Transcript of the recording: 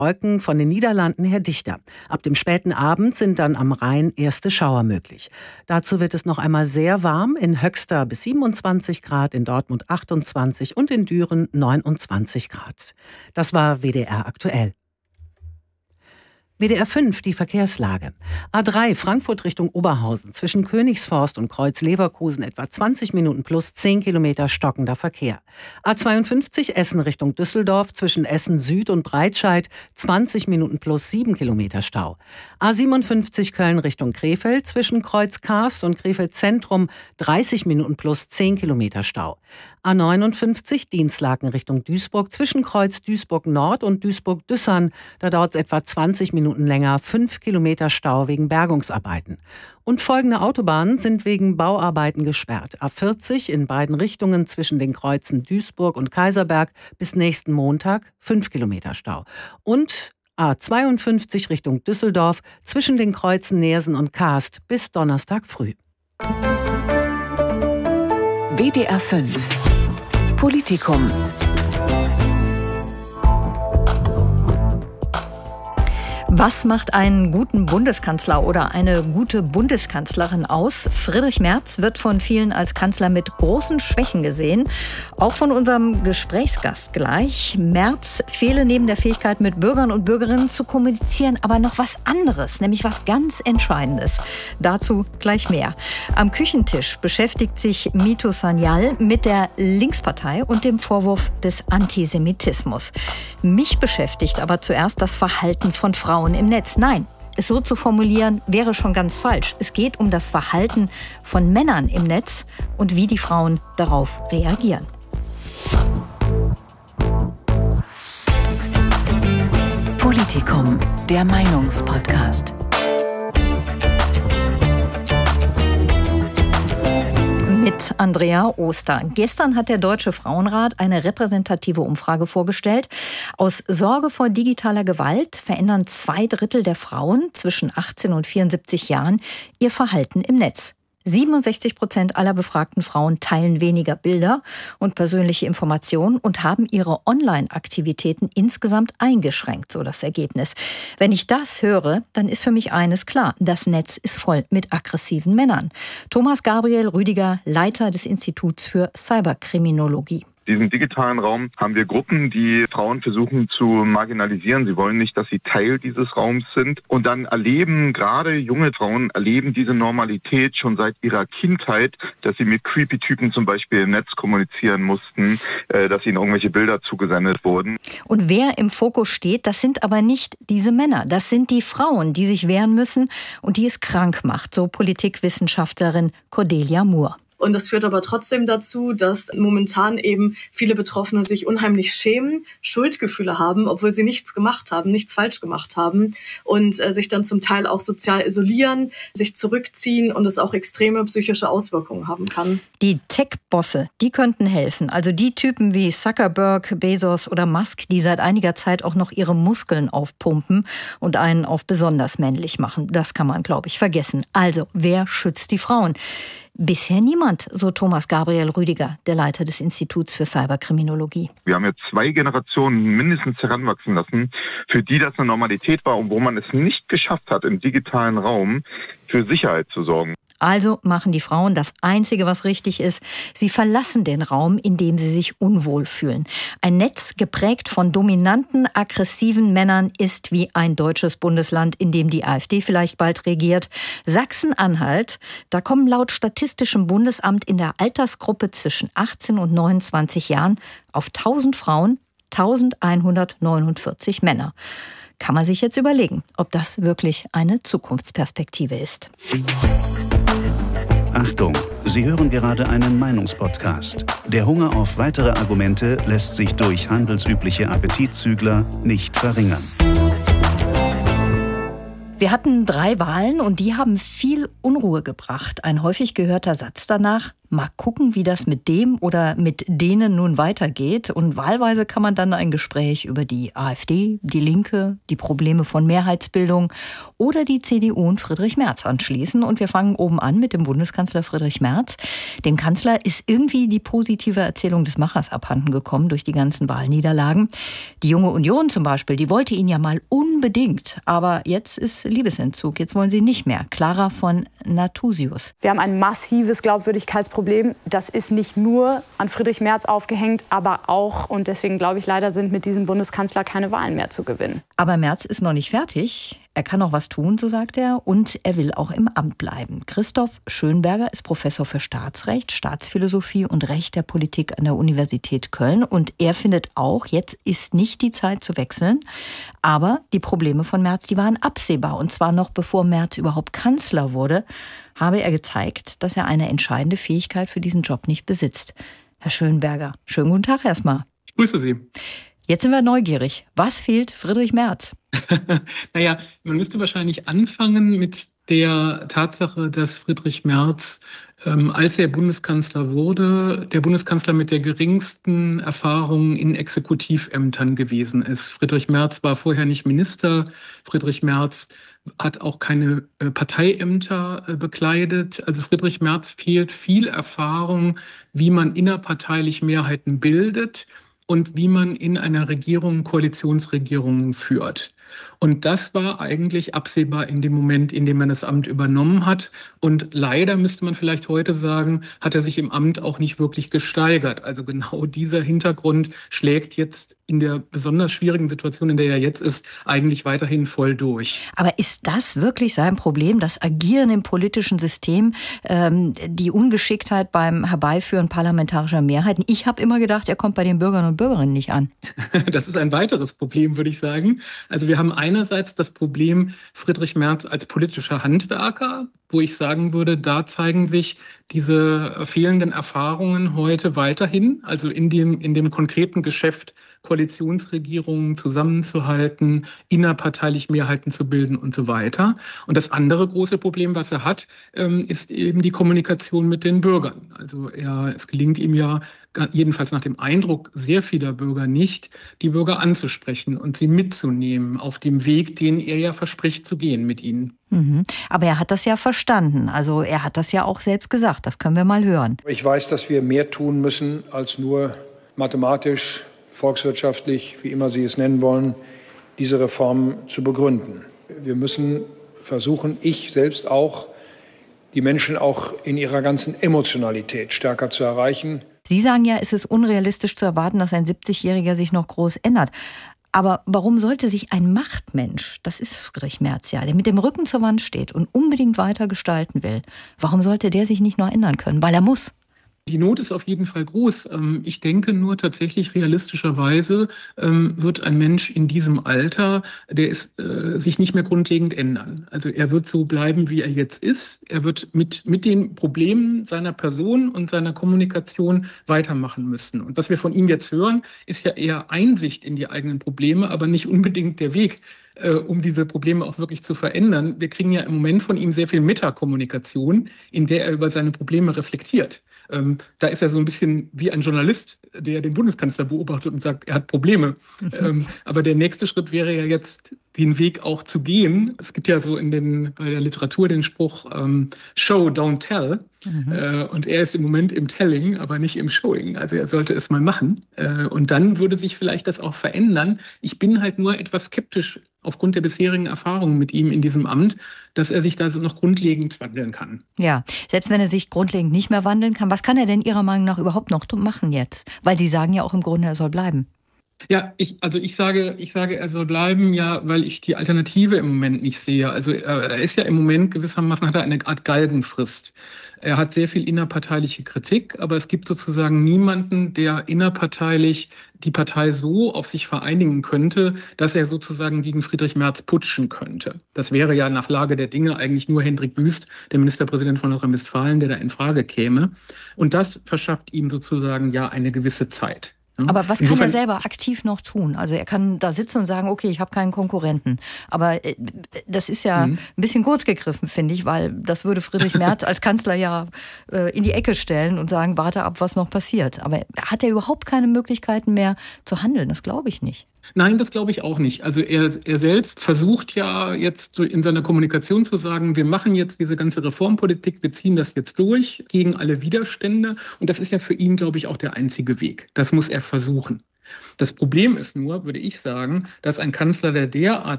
Wolken von den Niederlanden her dichter. Ab dem späten Abend sind dann am Rhein erste Schauer möglich. Dazu wird es noch einmal sehr warm, in Höxter bis 27 Grad, in Dortmund 28 und in Düren 29 Grad. Das war WDR aktuell. WDR 5, die Verkehrslage. A3 Frankfurt Richtung Oberhausen zwischen Königsforst und Kreuz-Leverkusen etwa 20 Minuten plus 10 Kilometer stockender Verkehr. A52 Essen Richtung Düsseldorf zwischen Essen Süd und Breitscheid 20 Minuten plus 7 Kilometer Stau. A57 Köln Richtung Krefeld zwischen Kreuz-Karst und Krefeld Zentrum 30 Minuten plus 10 Kilometer Stau. A59 Dienstlaken Richtung Duisburg zwischen Kreuz Duisburg Nord und Duisburg-Düssern. Da dauert es etwa 20 Minuten länger, 5 Kilometer Stau wegen Bergungsarbeiten. Und folgende Autobahnen sind wegen Bauarbeiten gesperrt. A40 in beiden Richtungen zwischen den Kreuzen Duisburg und Kaiserberg bis nächsten Montag 5 Kilometer Stau. Und A52 Richtung Düsseldorf zwischen den Kreuzen Neersen und Kaast bis Donnerstag früh. WDR 5 Politikum. Was macht einen guten Bundeskanzler oder eine gute Bundeskanzlerin aus? Friedrich Merz wird von vielen als Kanzler mit großen Schwächen gesehen. Auch von unserem Gesprächsgast gleich. Merz fehle neben der Fähigkeit, mit Bürgern und Bürgerinnen zu kommunizieren, aber noch was anderes, nämlich was ganz Entscheidendes. Dazu gleich mehr. Am Küchentisch beschäftigt sich Mito Sanyal mit der Linkspartei und dem Vorwurf des Antisemitismus. Mich beschäftigt aber zuerst das Verhalten von Frauen im Netz. Nein, es so zu formulieren, wäre schon ganz falsch. Es geht um das Verhalten von Männern im Netz und wie die Frauen darauf reagieren. Politikum, der Meinungspodcast. Mit Andrea Oster. Gestern hat der Deutsche Frauenrat eine repräsentative Umfrage vorgestellt. Aus Sorge vor digitaler Gewalt verändern 2/3 der Frauen zwischen 18 und 74 Jahren ihr Verhalten im Netz. 67% aller befragten Frauen teilen weniger Bilder und persönliche Informationen und haben ihre Online-Aktivitäten insgesamt eingeschränkt, so das Ergebnis. Wenn ich das höre, dann ist für mich eines klar: Das Netz ist voll mit aggressiven Männern. Thomas Gabriel Rüdiger, Leiter des Instituts für Cyberkriminologie. In diesem digitalen Raum haben wir Gruppen, die Frauen versuchen zu marginalisieren. Sie wollen nicht, dass sie Teil dieses Raums sind. Und dann erleben gerade junge Frauen, diese Normalität schon seit ihrer Kindheit, dass sie mit Creepy-Typen zum Beispiel im Netz kommunizieren mussten, dass ihnen irgendwelche Bilder zugesendet wurden. Und wer im Fokus steht, das sind aber nicht diese Männer. Das sind die Frauen, die sich wehren müssen und die es krank macht, so Politikwissenschaftlerin Cordelia Moore. Und das führt aber trotzdem dazu, dass momentan eben viele Betroffene sich unheimlich schämen, Schuldgefühle haben, obwohl sie nichts gemacht haben, nichts falsch gemacht haben und sich dann zum Teil auch sozial isolieren, sich zurückziehen und es auch extreme psychische Auswirkungen haben kann. Die Tech-Bosse, die könnten helfen. Also die Typen wie Zuckerberg, Bezos oder Musk, die seit einiger Zeit auch noch ihre Muskeln aufpumpen und einen auf besonders männlich machen. Das kann man, glaube ich, vergessen. Also, wer schützt die Frauen? Bisher niemand, so Thomas Gabriel Rüdiger, der Leiter des Instituts für Cyberkriminologie. Wir haben jetzt 2 Generationen mindestens heranwachsen lassen, für die das eine Normalität war und wo man es nicht geschafft hat, im digitalen Raum für Sicherheit zu sorgen. Also machen die Frauen das Einzige, was richtig ist. Sie verlassen den Raum, in dem sie sich unwohl fühlen. Ein Netz geprägt von dominanten, aggressiven Männern ist wie ein deutsches Bundesland, in dem die AfD vielleicht bald regiert. Sachsen-Anhalt, da kommen laut Statistischem Bundesamt in der Altersgruppe zwischen 18 und 29 Jahren auf 1000 Frauen 1149 Männer. Kann man sich jetzt überlegen, ob das wirklich eine Zukunftsperspektive ist. Achtung, Sie hören gerade einen Meinungspodcast. Der Hunger auf weitere Argumente lässt sich durch handelsübliche Appetitzügler nicht verringern. Wir hatten 3 Wahlen und die haben viel Unruhe gebracht. Ein häufig gehörter Satz danach: Mal gucken, wie das mit dem oder mit denen nun weitergeht. Und wahlweise kann man dann ein Gespräch über die AfD, die Linke, die Probleme von Mehrheitsbildung oder die CDU und Friedrich Merz anschließen. Und wir fangen oben an mit dem Bundeskanzler Friedrich Merz. Dem Kanzler ist irgendwie die positive Erzählung des Machers abhanden gekommen durch die ganzen Wahlniederlagen. Die Junge Union zum Beispiel, die wollte ihn ja mal unbedingt. Aber jetzt ist Liebesentzug. Jetzt wollen sie nicht mehr. Clara von Nathusius. Wir haben ein massives Glaubwürdigkeitsproblem. Das ist nicht nur an Friedrich Merz aufgehängt, aber auch, und deswegen glaube ich, leider sind mit diesem Bundeskanzler keine Wahlen mehr zu gewinnen. Aber Merz ist noch nicht fertig. Er kann noch was tun, so sagt er, und er will auch im Amt bleiben. Christoph Schönberger ist Professor für Staatsrecht, Staatsphilosophie und Recht der Politik an der Universität Köln. Und er findet auch, jetzt ist nicht die Zeit zu wechseln. Aber die Probleme von Merz, die waren absehbar. Und zwar noch bevor Merz überhaupt Kanzler wurde, habe er gezeigt, dass er eine entscheidende Fähigkeit für diesen Job nicht besitzt. Herr Schönberger, schönen guten Tag erstmal. Ich grüße Sie. Jetzt sind wir neugierig. Was fehlt Friedrich Merz? Naja, man müsste wahrscheinlich anfangen mit der Tatsache, dass Friedrich Merz, als er Bundeskanzler wurde, der Bundeskanzler mit der geringsten Erfahrung in Exekutivämtern gewesen ist. Friedrich Merz war vorher nicht Minister. Friedrich Merz hat auch keine Parteiämter bekleidet. Also Friedrich Merz fehlt viel Erfahrung, wie man innerparteilich Mehrheiten bildet und wie man in einer Regierung Koalitionsregierungen führt. Und das war eigentlich absehbar in dem Moment, in dem man das Amt übernommen hat. Und leider, müsste man vielleicht heute sagen, hat er sich im Amt auch nicht wirklich gesteigert. Also genau dieser Hintergrund schlägt jetzt in der besonders schwierigen Situation, in der er jetzt ist, eigentlich weiterhin voll durch. Aber ist das wirklich sein Problem, das Agieren im politischen System, die Ungeschicktheit beim Herbeiführen parlamentarischer Mehrheiten? Ich habe immer gedacht, er kommt bei den Bürgern und Bürgerinnen nicht an. Das ist ein weiteres Problem, würde ich sagen. Also wir haben einerseits das Problem Friedrich Merz als politischer Handwerker, wo ich sagen würde, da zeigen sich diese fehlenden Erfahrungen heute weiterhin, also in dem konkreten Geschäft, Koalitionsregierungen zusammenzuhalten, innerparteilich Mehrheiten zu bilden und so weiter. Und das andere große Problem, was er hat, ist eben die Kommunikation mit den Bürgern. Also es gelingt ihm ja, jedenfalls nach dem Eindruck sehr vieler Bürger nicht, die Bürger anzusprechen und sie mitzunehmen auf dem Weg, den er ja verspricht zu gehen mit ihnen. Aber er hat das ja verstanden. Also er hat das ja auch selbst gesagt. Das können wir mal hören. Ich weiß, dass wir mehr tun müssen, als nur mathematisch, volkswirtschaftlich, wie immer Sie es nennen wollen, diese Reform zu begründen. Wir müssen versuchen, ich selbst auch, die Menschen auch in ihrer ganzen Emotionalität stärker zu erreichen. Sie sagen ja, es ist unrealistisch zu erwarten, dass ein 70-Jähriger sich noch groß ändert. Aber warum sollte sich ein Machtmensch, das ist Friedrich Merz ja, der mit dem Rücken zur Wand steht und unbedingt weiter gestalten will, warum sollte der sich nicht noch ändern können? Weil er muss. Die Not ist auf jeden Fall groß. Ich denke nur tatsächlich realistischerweise wird ein Mensch in diesem Alter, sich nicht mehr grundlegend ändern. Also er wird so bleiben, wie er jetzt ist. Er wird mit den Problemen seiner Person und seiner Kommunikation weitermachen müssen. Und was wir von ihm jetzt hören, ist ja eher Einsicht in die eigenen Probleme, aber nicht unbedingt der Weg, um diese Probleme auch wirklich zu verändern. Wir kriegen ja im Moment von ihm sehr viel Metakommunikation, in der er über seine Probleme reflektiert. Da ist er so ein bisschen wie ein Journalist, der den Bundeskanzler beobachtet und sagt, er hat Probleme. Aber der nächste Schritt wäre ja jetzt, den Weg auch zu gehen. Es gibt ja so bei der Literatur den Spruch, Show, don't tell. Und er ist im Moment im Telling, aber nicht im Showing. Also er sollte es mal machen. Und dann würde sich vielleicht das auch verändern. Ich bin halt nur etwas skeptisch aufgrund der bisherigen Erfahrungen mit ihm in diesem Amt, dass er sich da so noch grundlegend wandeln kann. Ja, selbst wenn er sich grundlegend nicht mehr wandeln kann, was kann er denn Ihrer Meinung nach überhaupt noch machen jetzt? Weil Sie sagen ja auch im Grunde, er soll bleiben. Ja, ich sage, er soll bleiben, ja, weil ich die Alternative im Moment nicht sehe. Also er ist ja im Moment gewissermaßen, hat er eine Art Galgenfrist. Er hat sehr viel innerparteiliche Kritik, aber es gibt sozusagen niemanden, der innerparteilich die Partei so auf sich vereinigen könnte, dass er sozusagen gegen Friedrich Merz putschen könnte. Das wäre ja nach Lage der Dinge eigentlich nur Hendrik Wüst, der Ministerpräsident von Nordrhein-Westfalen, der da in Frage käme. Und das verschafft ihm sozusagen ja eine gewisse Zeit. Aber was kann er selber aktiv noch tun? Also er kann da sitzen und sagen, okay, ich habe keinen Konkurrenten. Aber das ist ja ein bisschen kurz gegriffen, finde ich, weil das würde Friedrich Merz als Kanzler ja in die Ecke stellen und sagen, warte ab, was noch passiert. Aber hat er überhaupt keine Möglichkeiten mehr zu handeln? Das glaube ich nicht. Nein, das glaube ich auch nicht. Also er selbst versucht ja jetzt in seiner Kommunikation zu sagen, wir machen jetzt diese ganze Reformpolitik, wir ziehen das jetzt durch gegen alle Widerstände. Und das ist ja für ihn, glaube ich, auch der einzige Weg. Das muss er versuchen. Das Problem ist nur, würde ich sagen, dass ein Kanzler, der derart